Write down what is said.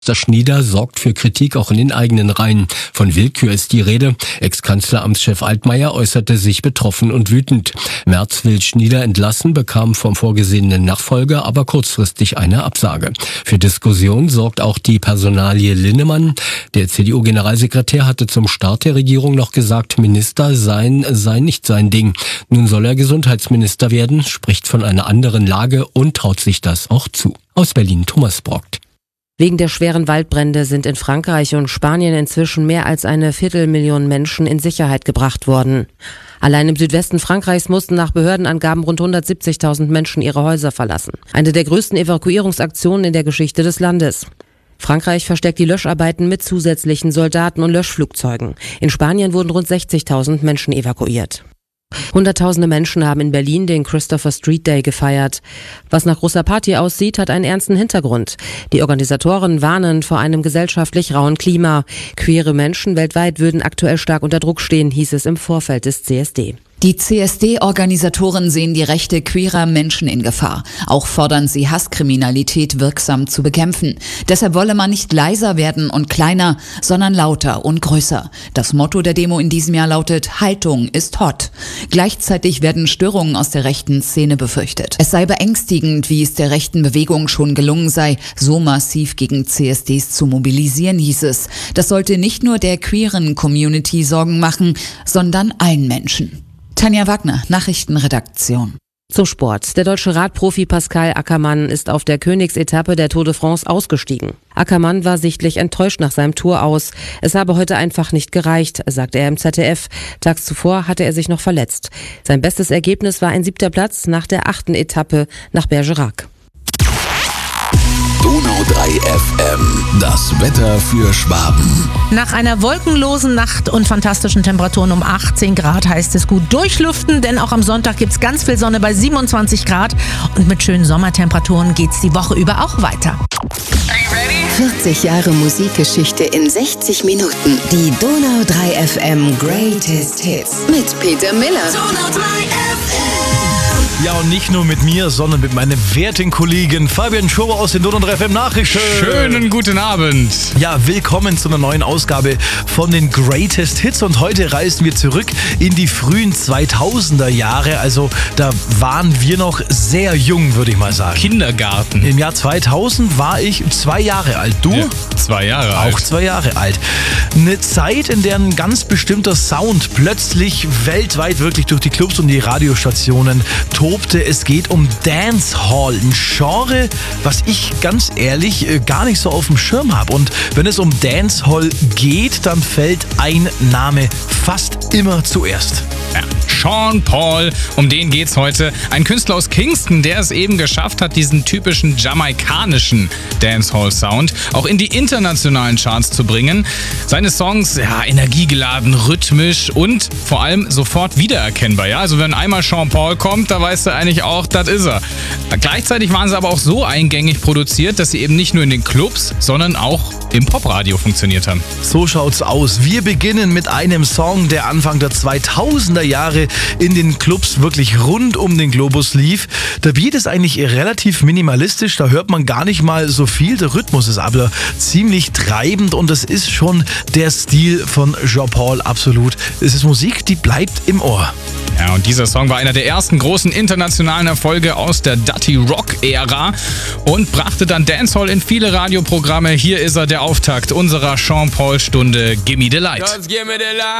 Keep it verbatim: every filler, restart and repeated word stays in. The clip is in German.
Schnieder sorgt für Kritik auch in den eigenen Reihen. Von Willkür ist die Rede. Ex-Kanzleramtschef Altmaier äußerte sich betroffen und wütend. Merz will Schnieder entlassen, bekam vom vorgesehenen Nachfolger aber kurzfristig eine Absage. Für Diskussion sorgt auch die Personalie Linnemann. Der C D U-Generalsekretär hatte zum Start der Regierung noch gesagt, Minister sein sei nicht sein Ding. Nun soll er Gesundheitsminister werden, spricht von einer anderen Lage und traut sich das auch zu. Aus Berlin Thomas Brockt. Wegen der schweren Waldbrände sind in Frankreich und Spanien inzwischen mehr als eine Viertelmillion Menschen in Sicherheit gebracht worden. Allein im Südwesten Frankreichs mussten nach Behördenangaben rund hundertsiebzigtausend Menschen ihre Häuser verlassen. Eine der größten Evakuierungsaktionen in der Geschichte des Landes. Frankreich verstärkt die Löscharbeiten mit zusätzlichen Soldaten und Löschflugzeugen. In Spanien wurden rund sechzigtausend Menschen evakuiert. Hunderttausende Menschen haben in Berlin den Christopher Street Day gefeiert. Was nach großer Party aussieht, hat einen ernsten Hintergrund. Die Organisatoren warnen vor einem gesellschaftlich rauen Klima. Queere Menschen weltweit würden aktuell stark unter Druck stehen, hieß es im Vorfeld des C S D. Die C S D-Organisatoren sehen die Rechte queerer Menschen in Gefahr. Auch fordern sie, Hasskriminalität wirksam zu bekämpfen. Deshalb wolle man nicht leiser werden und kleiner, sondern lauter und größer. Das Motto der Demo in diesem Jahr lautet, Haltung ist hot. Gleichzeitig werden Störungen aus der rechten Szene befürchtet. Es sei beängstigend, wie es der rechten Bewegung schon gelungen sei, so massiv gegen C S Ds zu mobilisieren, hieß es. Das sollte nicht nur der queeren Community Sorgen machen, sondern allen Menschen. Tanja Wagner, Nachrichtenredaktion. Zum Sport. Der deutsche Radprofi Pascal Ackermann ist auf der Königsetappe der Tour de France ausgestiegen. Ackermann war sichtlich enttäuscht nach seinem Tour aus. Es habe heute einfach nicht gereicht, sagte er im Z D F. Tags zuvor hatte er sich noch verletzt. Sein bestes Ergebnis war ein siebter Platz nach der achten Etappe nach Bergerac. Donau drei F M, das Wetter für Schwaben. Nach einer wolkenlosen Nacht und fantastischen Temperaturen um achtzehn Grad heißt es gut durchlüften, denn auch am Sonntag gibt's ganz viel Sonne bei siebenundzwanzig Grad und mit schönen Sommertemperaturen geht's die Woche über auch weiter. vierzig Jahre Musikgeschichte in sechzig Minuten. Die Donau drei F M Greatest Hits mit Peter Miller. Donau drei F M. Ja, und nicht nur mit mir, sondern mit meinem werten Kollegen Fabian Schober aus den Donau drei F M Nachrichten. Schönen guten Abend. Ja, willkommen zu einer neuen Ausgabe von den Greatest Hits. Und heute reisen wir zurück in die frühen zweitausender Jahre. Also da waren wir noch sehr jung, würde ich mal sagen. Kindergarten. Im Jahr zweitausend war ich zwei Jahre alt. Du? Ja, zwei Jahre alt. Auch zwei Jahre alt. Eine Zeit, in der ein ganz bestimmter Sound plötzlich weltweit wirklich durch die Clubs und die Radiostationen tobte. Es geht um Dancehall, ein Genre, was ich ganz ehrlich gar nicht so auf dem Schirm habe. Und wenn es um Dancehall geht, dann fällt ein Name fast immer zuerst. Ja, Sean Paul, um den geht's heute. Ein Künstler aus Kingston, der es eben geschafft hat, diesen typischen jamaikanischen Dancehall-Sound auch in die internationalen Charts zu bringen. Seine Songs, ja, energiegeladen, rhythmisch und vor allem sofort wiedererkennbar. Ja? Also wenn einmal Sean Paul kommt, da weißt du eigentlich auch, das ist er. Gleichzeitig waren sie aber auch so eingängig produziert, dass sie eben nicht nur in den Clubs, sondern auch im Popradio funktioniert haben. So schaut's aus. Wir beginnen mit einem Song, der Anfang der zweitausender Jahre in den Clubs wirklich rund um den Globus lief. Der Beat ist eigentlich relativ minimalistisch, da hört man gar nicht mal so viel. Der Rhythmus ist aber ziemlich treibend und das ist schon der Stil von Sean Paul absolut. Es ist Musik, die bleibt im Ohr. Ja, und dieser Song war einer der ersten großen internationalen Erfolge aus der Dirty Rock-Ära und brachte dann Dancehall in viele Radioprogramme. Hier ist er, der Auftakt unserer Sean Paul-Stunde Gimme the Light.